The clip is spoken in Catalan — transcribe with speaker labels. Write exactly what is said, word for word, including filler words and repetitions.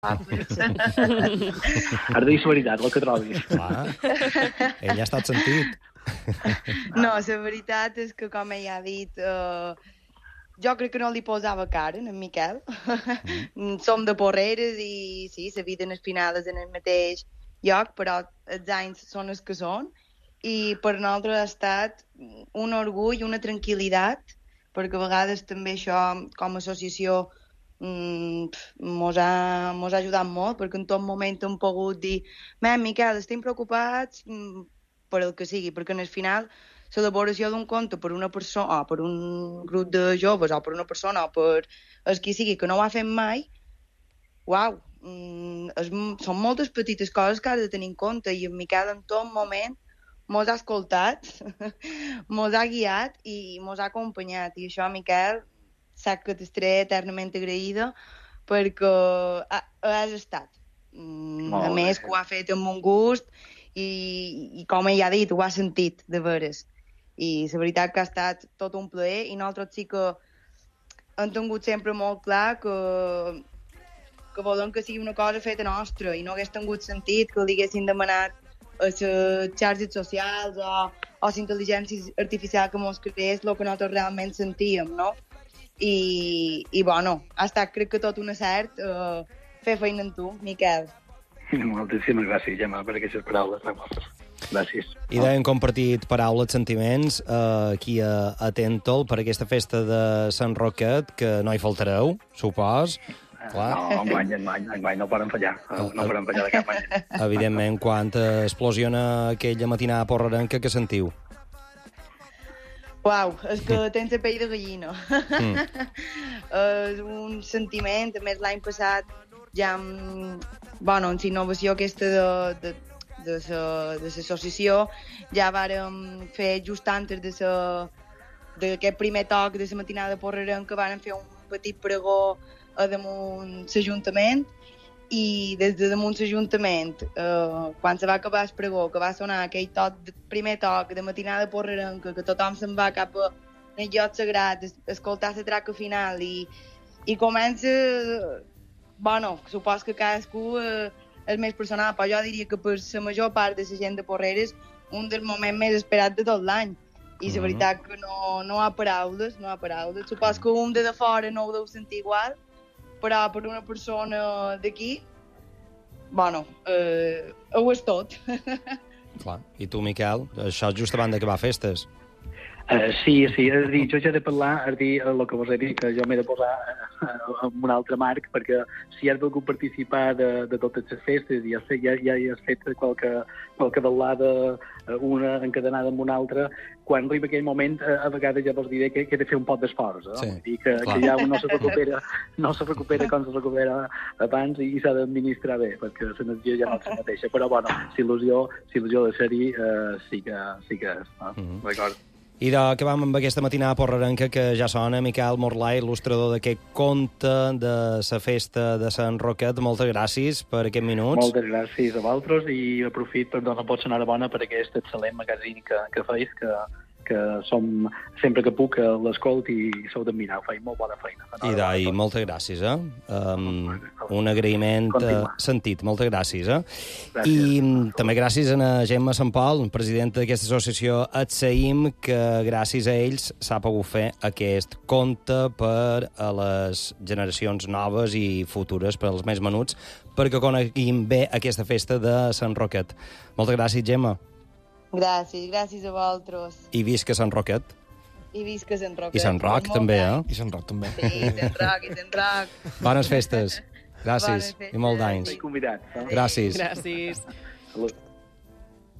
Speaker 1: Has de dir la veritat, el que trobis.
Speaker 2: Clar, ell ha estat sentit.
Speaker 3: No, la veritat és que, com ell ha dit, eh, jo crec que no li posava cara, en Miquel. Mm. Som de Porreres i sí, la vida en el final és en el mateix lloc, però els anys són els que són. I per nosaltres ha estat un orgull i una tranquil·litat, perquè a vegades també això, com a associació, mos ha, mos ha ajudat molt, perquè en tot moment hem pogut dir «Mem, Miquel, estem preocupats per el que sigui», perquè al final l'elaboració d'un conte per una persona, o per un grup de joves, o per una persona, o per el qui sigui que no ho ha fet mai, uau, és, són moltes petites coses que has de tenir en compte, i en Miquel en tot moment mos ha escoltat, mos ha guiat i mos ha acompanyat, i això, Miquel, sap que t'estaré eternament agraïda perquè has estat. Mm, a més, que ho ha fet amb un gust i, i com ell ha dit, ho ha sentit de veres. I la veritat que ha estat tot un plaer i nosaltres sí que hem tingut sempre molt clar que, que volem que sigui una cosa feta nostra i no hagués tingut sentit que li haguessin demanat a les xarxes socials o, o la intel·ligència artificial que mos creés el que nosaltres realment sentíem, no? I, i bueno, ha estat crec que tot un acert uh, fer feina amb tu, Miquel.
Speaker 1: Moltíssimes gràcies, Gemma, per aquestes paraules. Gràcies.
Speaker 2: I d'hem compartit paraules, sentiments, uh, aquí a, a Tentol per aquesta festa de Sant Roquet, que no hi faltareu, supos. Clar.
Speaker 1: No, enguany, enguany, enguany no poden fallar, no poden fallar de cap manera.
Speaker 2: Evidentment, quan explosiona aquella matinada porrerenca, què sentiu?
Speaker 3: Uau, és que tens la pell de gallina. Mm. És un sentiment, a més l'any passat ja amb, bueno, amb l'innovació aquesta de, de, de, de l'associació ja vàrem fer just antes de d'aquest primer toc de la matinada porrerenca vàrem fer un petit pregó a damunt l'Ajuntament i des de damunt l'Ajuntament, eh, quan se va acabar el pregó, que va sonar aquell toc, de, primer toc de matinada porrerenca, que tothom se'n va cap a el lloc sagrat, es, escoltar la traca final i, i comença, bueno, supos que cadascú eh, és més personal, però jo diria que per la major part de la gent de Porreres un dels moments més esperats de tot l'any. I la veritat que no, no ha paraules, no ha paraules. Supos que un de de fora no ho deu sentir igual, però per una persona d'aquí, bueno, eh, ho és tot.
Speaker 2: Clar. I tu, Miquel, això és just abans d'acabar festes.
Speaker 1: Uh, sí, sí, és a dir, jo ja he de parlar, és a dir, el que vos he dit, que jo m'he de posar uh, en un altre marc, perquè si has volgut participar de, de totes les festes i ja, ja, ja has fet qualque, qualque ballada, una encadenada amb una altra, quan arriba aquell moment, uh, a vegades ja vos diré que, que he de fer un pot d'esforç, no?
Speaker 2: Sí,
Speaker 1: dir que, que ja no se recupera, no se recupera com se recupera abans i s'ha d'administrar bé, perquè l'energia ja no és la mateixa. Però, bueno, s'il·lusió, s'il·lusió de ser-hi uh, sí, que, sí que és, no? Mm -hmm. D'acord.
Speaker 2: I de què vam amb aquesta matinada porrerenca que ja sona, Miquel Morlà, il·lustrador d'aquest conte de la festa de Sant Roquet. Moltes gràcies per aquests minuts.
Speaker 1: Moltes gràcies a vosaltres i aprofit per donar pot enhorabona per aquest excel·lent magazín que, que feis, que, que som, sempre que puc, l'escolt i sou d'admirar. Ho feim molt bona feina.
Speaker 2: I, da, i moltes gràcies, eh? Um, un agraïment uh, sentit. Moltes gràcies, eh?
Speaker 1: Gràcies.
Speaker 2: I um, també gràcies a Gemma Sant Pol, presidenta d'aquesta associació Atseïm, que gràcies a ells s'ha pogut fer aquest conte per a les generacions noves i futures, per als més menuts, perquè coneguin bé aquesta festa de Sant Roquet. Moltes gràcies, Gemma.
Speaker 3: Gràcies, gràcies a vosaltres.
Speaker 2: I visca Sant Roquet.
Speaker 3: I visca Sant Roquet.
Speaker 2: I Sant Roc, també, eh?
Speaker 4: I Sant Roc, també.
Speaker 3: Sí, Sant Roc, i Sant Roc.
Speaker 2: Bones festes. Gràcies.
Speaker 3: Bones festes.
Speaker 2: I molt d'anys.
Speaker 1: Convidats. No?
Speaker 2: Gràcies.
Speaker 5: Gràcies.
Speaker 1: Salut.